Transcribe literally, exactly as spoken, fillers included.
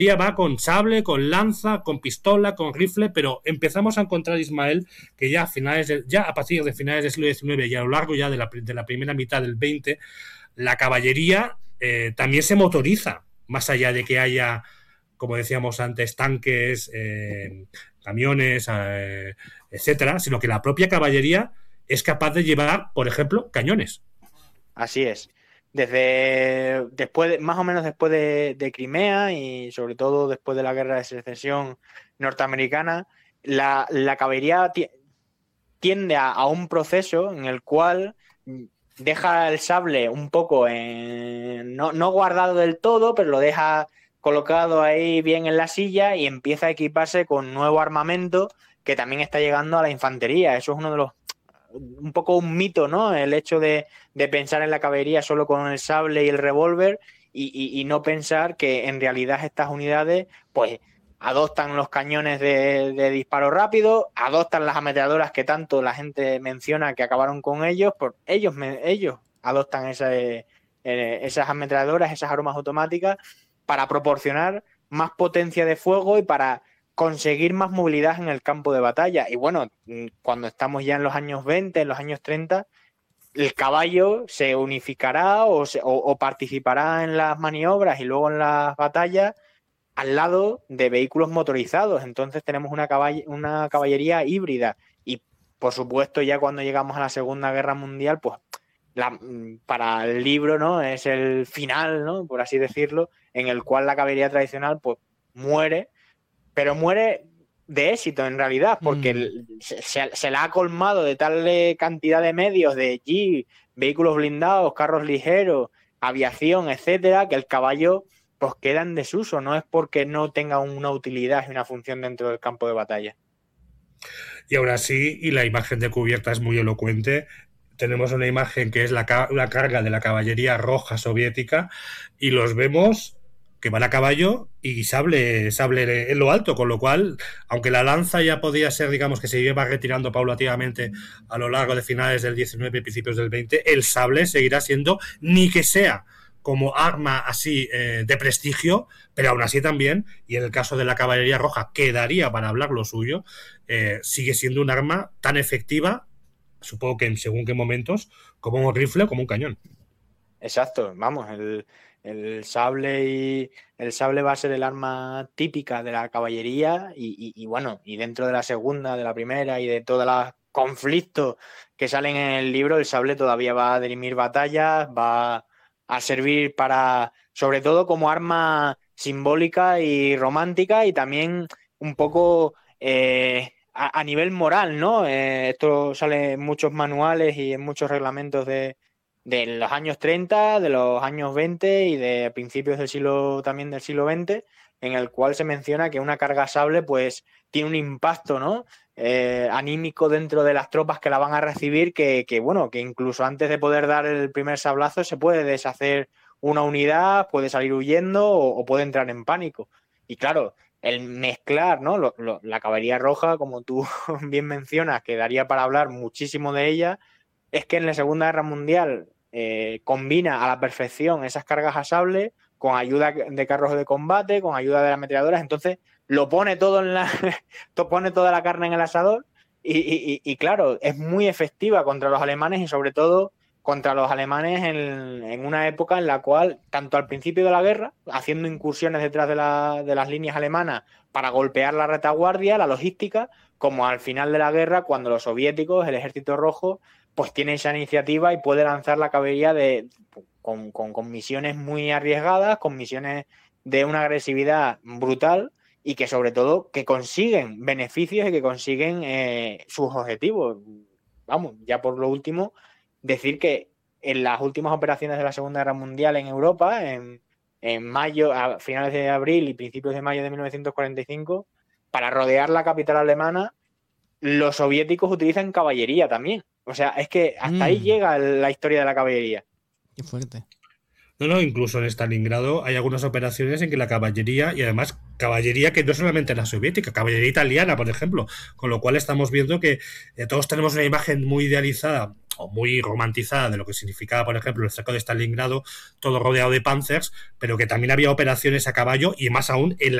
va con sable, con lanza, con pistola, con rifle, pero empezamos a encontrar, Ismael, que ya a finales de, ya a partir de finales del siglo diecinueve y a lo largo ya de la, de la primera mitad del veinte, la caballería eh, también se motoriza, más allá de que haya, como decíamos antes, tanques, eh, camiones, eh, etcétera, sino que la propia caballería es capaz de llevar, por ejemplo, cañones. Así es. Desde después, de, más o menos después de, de Crimea y sobre todo después de la guerra de secesión norteamericana, la, la caballería tiende a, a un proceso en el cual deja el sable un poco en, no, no guardado del todo, pero lo deja colocado ahí bien en la silla y empieza a equiparse con nuevo armamento que también está llegando a la infantería. Eso es uno de los un poco un mito, ¿no? El hecho de, de pensar en la caballería solo con el sable y el revólver y, y, y no pensar que en realidad estas unidades, pues, adoptan los cañones de, de disparo rápido, adoptan las ametralladoras que tanto la gente menciona que acabaron con ellos, pues ellos, ellos adoptan esa, eh, esas ametralladoras, esas armas automáticas para proporcionar más potencia de fuego y para conseguir más movilidad en el campo de batalla. Y bueno, cuando estamos ya en los años veinte, en los años treinta, el caballo se unificará o, se, o, o participará en las maniobras y luego en las batallas al lado de vehículos motorizados. Entonces tenemos una, caball- una caballería híbrida. Y por supuesto, ya cuando llegamos a la Segunda Guerra Mundial, pues la, para el libro, ¿no? Es el final, ¿no? Por así decirlo, en el cual la caballería tradicional pues muere, pero muere de éxito en realidad, porque mm. se, se, se la ha colmado de tal cantidad de medios, de jeep, vehículos blindados, carros ligeros, aviación, etcétera, que el caballo pues queda en desuso. No es porque no tenga una utilidad y una función dentro del campo de batalla. Y ahora sí, y la imagen de cubierta es muy elocuente. Tenemos una imagen que es la, la carga de la caballería roja soviética y los vemos que van a caballo y sable, sable en lo alto, con lo cual, aunque la lanza ya podía ser, digamos, que se iba retirando paulatinamente a lo largo de finales del diecinueve y principios del veinte, el sable seguirá siendo, ni que sea como arma así eh, de prestigio, pero aún así también, y en el caso de la caballería roja quedaría para hablar lo suyo, eh, sigue siendo un arma tan efectiva, supongo que en según qué momentos, como un rifle o como un cañón. Exacto, vamos, el, el sable y el sable va a ser el arma típica de la caballería y, y, y bueno, y dentro de la segunda, de la primera y de todos los conflictos que salen en el libro, el sable todavía va a dirimir batallas, va a servir para, sobre todo como arma simbólica y romántica y también un poco eh, a, a nivel moral, ¿no? Eh, esto sale en muchos manuales y en muchos reglamentos de de los años treinta, de los años veinte y de principios del siglo también del siglo veinte, en el cual se menciona que una carga sable pues tiene un impacto, ¿no? Eh, anímico dentro de las tropas que la van a recibir, que, que bueno, que incluso antes de poder dar el primer sablazo se puede deshacer una unidad, puede salir huyendo o, o puede entrar en pánico. Y claro, el mezclar, ¿no? Lo, lo, la caballería roja, como tú bien mencionas, que daría para hablar muchísimo de ella, es que en la Segunda Guerra Mundial eh, combina a la perfección esas cargas a sable con ayuda de carros de combate, con ayuda de las ametralladoras, entonces lo pone todo en la pone toda la carne en el asador y, y, y claro, es muy efectiva contra los alemanes y sobre todo contra los alemanes en, en una época en la cual, tanto al principio de la guerra, haciendo incursiones detrás de, la, de las líneas alemanas para golpear la retaguardia, la logística, como al final de la guerra, cuando los soviéticos, el Ejército Rojo, pues tiene esa iniciativa y puede lanzar la caballería de, con, con, con misiones muy arriesgadas, con misiones de una agresividad brutal y que sobre todo que consiguen beneficios y que consiguen eh, sus objetivos. Vamos, ya por lo último, decir que en las últimas operaciones de la Segunda Guerra Mundial en Europa, en, en mayo, a finales de abril y principios de mayo de mil novecientos cuarenta y cinco, para rodear la capital alemana, los soviéticos utilizan caballería también. O sea, es que hasta mm. ahí llega la historia de la caballería. Qué fuerte. No, no, incluso en Stalingrado hay algunas operaciones en que la caballería, y además caballería que no solamente la soviética, caballería italiana, por ejemplo, con lo cual estamos viendo que eh, todos tenemos una imagen muy idealizada, o muy romantizada de lo que significaba, por ejemplo, el cerco de Stalingrado, todo rodeado de panzers, pero que también había operaciones a caballo y más aún en la